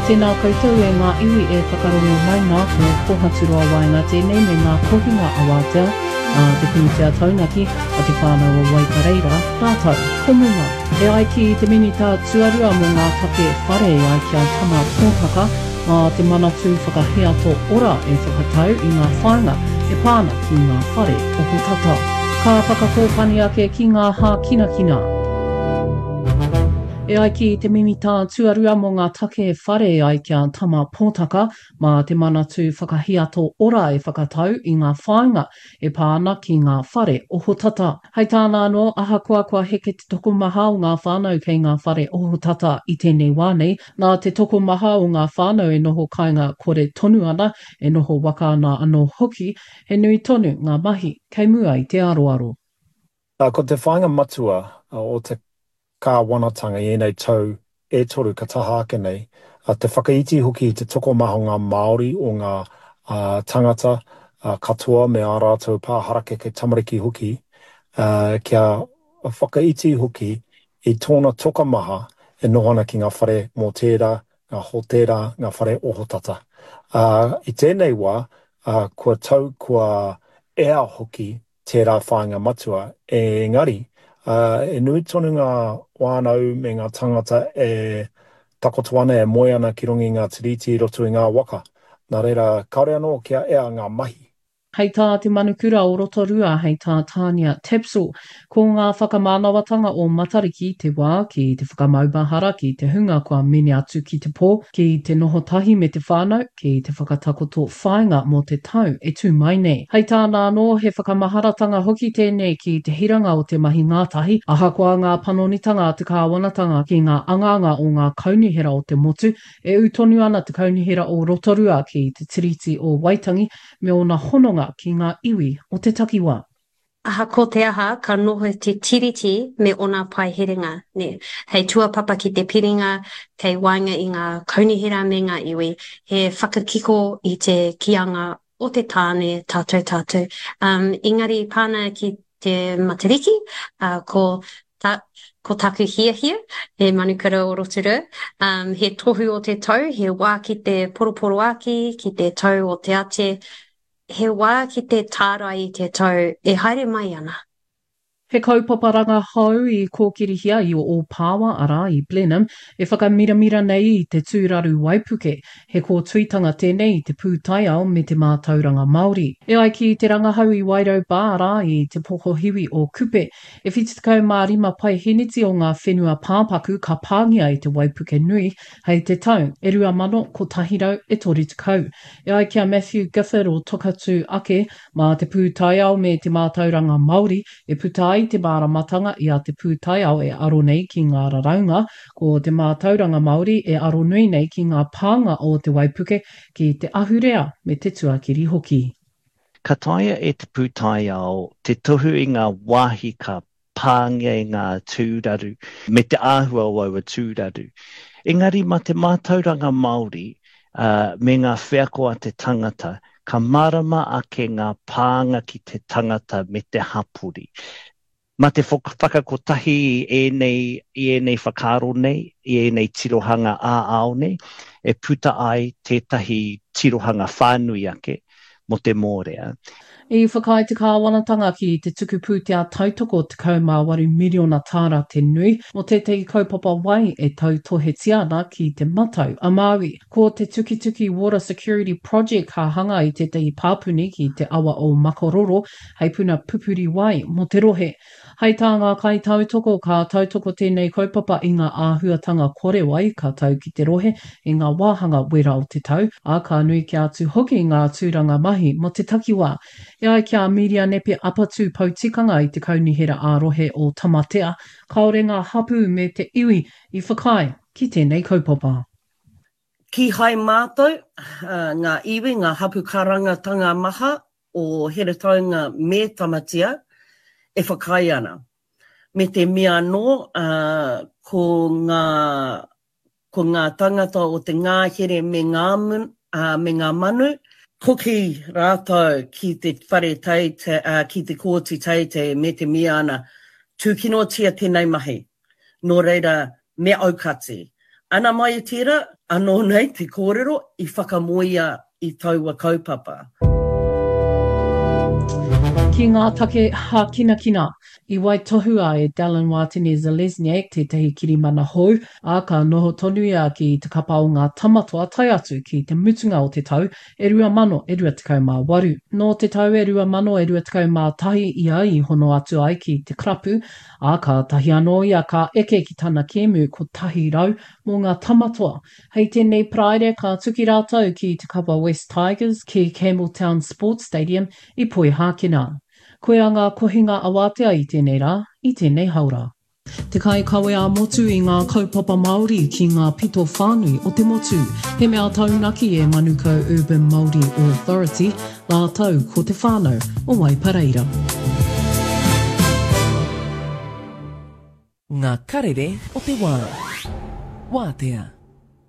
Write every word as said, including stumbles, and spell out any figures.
Tēnā koutou e ngā iwi e whakarongo mai ngā ko pohaturoa wai ngā tēnei me ngā kohinga awatea, uh, te pūtea taunaki a te whānau o Waipareira, tātou, komunga. E ai ki te minita tuarua mo ngā take whare e ai kia tama pōtaka, uh, te manatu whakahiato ora e whakatau i ngā whainga e pāna ki ngā whare ohotata. Ka whakakōpani ake ki ngā hā kina kina. E ai ki te minita tuarua mo ngā take whare e ai kia tama pōtaka, ma te manatu whakahiato ora e whakatau i ngā whainga e pāna ki ngā whare ohotata. Hei tāna anō, aha kua kua heke te toko maha o ngā whānau kei ngā whare ohotata i tēnei wānei, nā te toko maha o ngā whānau e noho kāinga kore tonu ana, e noho waka ana anō hoki, he nui tonu ngā mahi kei mua i te aroaro. Uh, ko te whainga matua uh, o te ka wanatanga i enei tau e toru ka taha ake nei, uh, te whakaiti hoki te toko maha ngā Māori o ngā uh, tangata uh, katoa me ā rātou pāharake ke tamariki hoki, uh, kia whakaiti hoki i tōna toka maha e nohana ki ngā whare mō tērā, ngā hotera, ngā whare ohotata. Uh, I tēnei wā, uh, kua tau kua ea hoki tērā whainga matua, e ngari, Uh, e nui tonu ngā wānau me ngā tangata e takoto ana e moe ana ki rongi ngā tiriti roto i ngā waka. Nā reira, kaore anō kia ea ngā mahi. Hei tā te manukura o Rotorua, hei tā Tania Tepso, ko ngā whakamānawatanga o Matariki te wā, ki te whakamaumahara, ki te hunga kua mene atu ki te pō, ki te noho tahi me te whānau, ki te whakatakoto whainga mō te tau e tū mai nei. Hei tāna anō, he whakamaharatanga hoki tēnei ki te hiranga o te mahi ngātahi, aha kua ngā panonitanga te kāwanatanga ki ngā anganga o ngā kaunihera o te motu, e utonu ana te kaunihera o Rotorua ki te tiriti o Waitangi, me ona hononga ki ngā iwi o te takiwā. Aha ko te aha, ka noho te tiriti me ona pai herenga. Ne. Hei tuapapa ki te piringa, kei wainga i ngā kaunihera me ngā iwi, he whakakiko i te kianga o te tāne tātou tātou. Um, ingari pāna ki te Matariki, uh, ko ta ko taku hia hia, he manukura o Rotorua. Um, he tohu o te tau, he wā ki te poroporo aki, ki te tau o te ate, he wā ki te tārai i te tau e haere mai ana. He kaupaparanga hau i kōkirihia i o Pāwa ara i Blenheim, e whakamiramira nei i te tūraru Waipuke, he kōtuitanga tēnei i te pūtaiao me te mātauranga Māori. E ai ki te rangahau i Wairau ara i te pokohiwi o Kupe, e whitikau mā rima pai hiniti o ngā whenua pāpaku ka pāngia i te Waipuke nui, hei te tau, e rua mano ko tahirau e tori tukau. E ai kia Matthew Gifford o Tokatu Ake, mā te pūtaiao me te mātauranga Māori, e putai i te māramatanga i a te pūtaiao e aro nei ki ngā raraunga, ko te mātauranga Māori e aro nui nei ki ngā pānga o te Waipuke ki te ahurea me te tuakiri hoki. Ka taia e te pūtaiao, te tohu i ngā wāhi ka pāngia i ngā tūraru, me te āhua waua tūraru. Engari, ma te mātauranga Māori, uh, me ngā wheakoa te tangata, ka marama ake ngā pānga ki te tangata me te hapuri. Ma te whakakotahi i enei, i enei whakaro nei, i enei tirohanga ā-ao nei, e puta ai tētahi tirohanga whānui ake mo te mōrea. I whakai te kāwanatanga ki te tuku pūtea tautoko te kaumāwaru miriona tāra te nui, mo te te kaupapa wai e tau tohetia ana ki te matau a Māui. Ko te Tuki Tuki Water Security Project ka hanga i te tei pāpuni ki te awa o Makororo, hei puna pupuri wai mo te rohe. Hei tā ngā kai tautoko ka tautoko tēnei kaupapa i ngā āhuatanga kore wai ka tau ki te rohe i ngā wāhanga wera o te tau, a ka nui ki atu hoki ngā tūranga mahi mo te takiwā. E ai kia media nepe apatu pautikanga i te kaunihera ārohe o Tamatea, kaore ngā hapu me te iwi i whakai ki tēnei kaupapa. Ki hai mātou, uh, ngā iwi, ngā hapu karangatanga maha o Heretaunga me Tamatea, e whakai ana. Me te mea no, uh, ko, ngā, ko ngā tangata o te ngāhere me ngā, mun, uh, me ngā manu, hoki rātou ki te whare teite, uh, ki te kōti teite me te mea ana, tūkinotia tēnei mahi. Nō reira, me aukati. Ana mai e tira, anō nei te kōrero i whakamoia i taua kaupapa. Ki ngā take hākina kina, i wai tohu a e Dallin Watene-Zelezniak te tehi kirimana hou, a ka noho tonu ia ki te kapa o ngā tamatoa tai atu ki te mutunga o te tau e rua mano e rua tekau mā waru. No te tau e rua mano e rua tekau mā tahi ia i hono atu ai ki te krapu, a ka tahi anō ia ka eke ki tana kēmu ko tahi rau mō ngā tamatoa. Hei tēnei praere ka tuki rātou ki te kapa West Tigers ki Campbelltown Sports Stadium i Poi Hākina. Koe a ngā kohinga awatea i tēnei rā, i tēnei haura. Te kai kawe a motu i ngā kaupapa Māori ki ngā pito whānui o te motu. He mea taunaki e Manukau Urban Māori Authority, la tau ko te whānau o Waipareira. Ngā karere o te wā. Wātea.